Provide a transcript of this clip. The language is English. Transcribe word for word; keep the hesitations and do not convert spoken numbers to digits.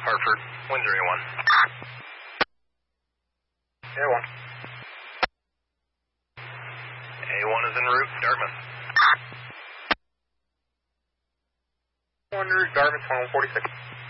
Hartford, Windsor A one. A one. A one is en route, Dartmouth. One route, Dartmouth, one one forty-six.